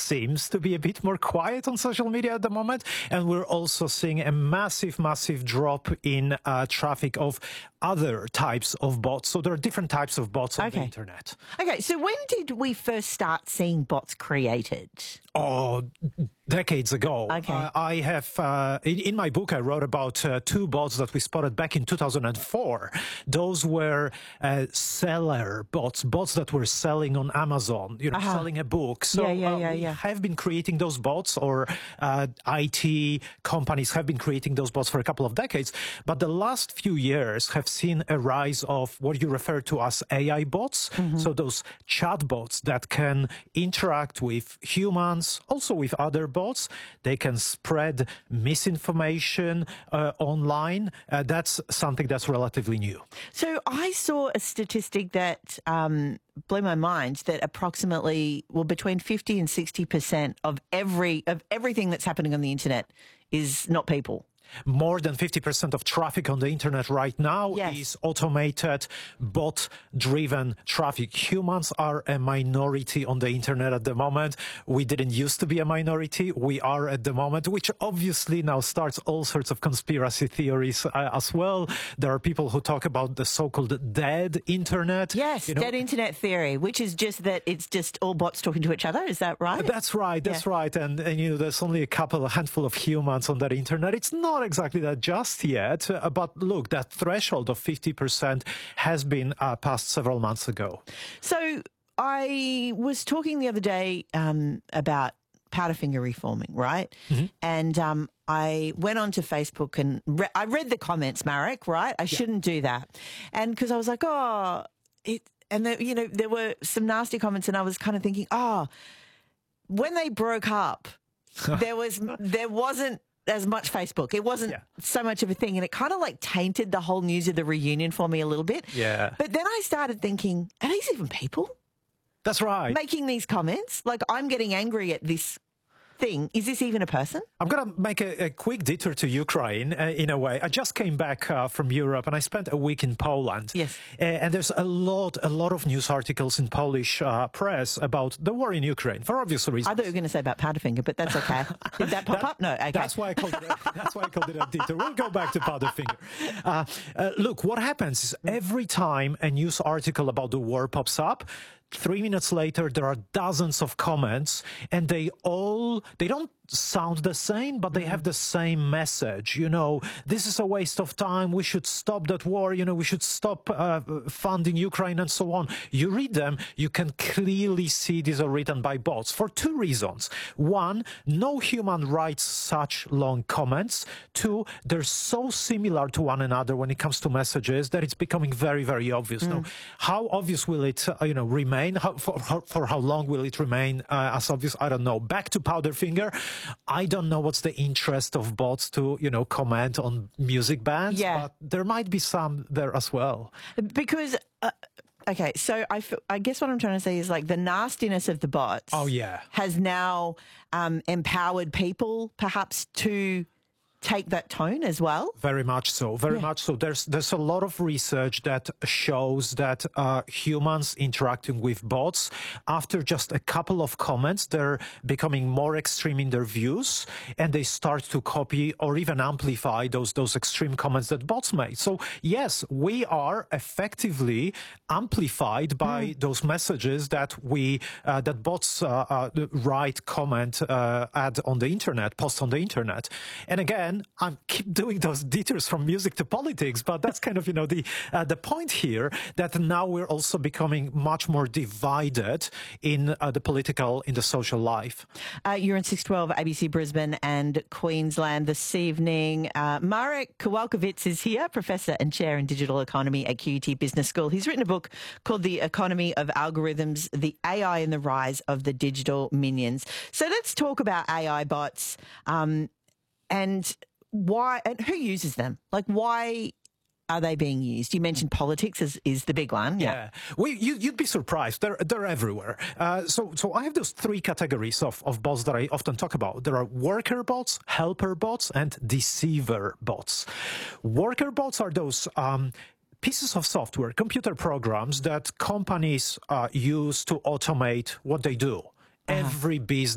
seems to be a bit more quiet on social media at the moment. And we're also seeing a massive, massive drop in traffic of other types of bots. So there are different types of bots on the internet. Okay, so when did we first start seeing bots created? Oh, decades ago. Okay. I have, in my book, I wrote about two bots that we spotted back in 2004. Those were seller bots that were selling on Amazon, selling a book. So we have been creating those bots, or IT companies have been creating those bots for a couple of decades. But the last few years have seen a rise of what you refer to as AI bots. So those chat bots that can interact with humans, also with other bots. They can spread misinformation online. That's something that's relatively new. So I saw a statistic that blew my mind, that approximately, between 50 and 60% of everything that's happening on the internet is not people. More than 50% of traffic on the internet right now is automated, bot-driven traffic. Humans are a minority on the internet at the moment. We didn't used to be a minority. We are at the moment, which obviously now starts all sorts of conspiracy theories as well. There are people who talk about the so-called dead internet. Yes, dead internet theory, which is just that it's just all bots talking to each other. Is that right? That's right. That's right. And there's only a handful of humans on that internet. It's not exactly that just yet, but look, that threshold of 50% has been passed several months ago. So I was talking the other day about Powderfinger reforming, right? And I went onto Facebook and I read the comments, Marek, right? I shouldn't do that. And because I was like, there were some nasty comments, and I was kind of thinking, when they broke up, there wasn't as much Facebook. It wasn't so much of a thing, and it kind of like tainted the whole news of the reunion for me a little bit. Yeah. But then I started thinking, are these even people? That's right. Making these comments? Like, I'm getting angry at this thing. Is this even a person? I'm going to make a quick detour to Ukraine in a way. I just came back from Europe, and I spent a week in Poland. Yes. And there's a lot of news articles in Polish press about the war in Ukraine for obvious reasons. I thought you were going to say about Powderfinger, but that's okay. Did that pop up? No. Okay. That's why I called it a detour. We'll go back to Powderfinger. Look, what happens is every time a news article about the war pops up, 3 minutes later, there are dozens of comments, and they don't sound the same, but they have the same message. This is a waste of time. We should stop that war. We should stop funding Ukraine and so on. You read them, you can clearly see these are written by bots for two reasons. One, no human writes such long comments. Two, they're so similar to one another when it comes to messages that it's becoming very, very obvious. Now, how obvious will it, remain? For how long will it remain as obvious? I don't know. Back to Powderfinger. I don't know what's the interest of bots to, comment on music bands, but there might be some there as well. Because, okay, so I guess what I'm trying to say is, like, the nastiness of the bots has now empowered people perhaps to take that tone as well? Very much so. Very much so. There's a lot of research that shows that humans interacting with bots, after just a couple of comments, they're becoming more extreme in their views, and they start to copy or even amplify those extreme comments that bots make. So yes, we are effectively amplified by those messages that that bots write, comment, add on the internet, post on the internet. And again, I keep doing those detours from music to politics, but that's kind of, the point here, that now we're also becoming much more divided in the social life. You're in 612 ABC Brisbane and Queensland this evening. Marek Kowalkiewicz is here, Professor and Chair in Digital Economy at QUT Business School. He's written a book called The Economy of Algorithms, the AI and the Rise of the Digital Minions. So let's talk about AI bots. And why, and who uses them? Like, why are they being used? You mentioned politics is the big one. Yeah. You'd be surprised. They're everywhere. So I have those three categories of bots that I often talk about. There are worker bots, helper bots, and deceiver bots. Worker bots are those pieces of software, computer programs that companies use to automate what they do. Every business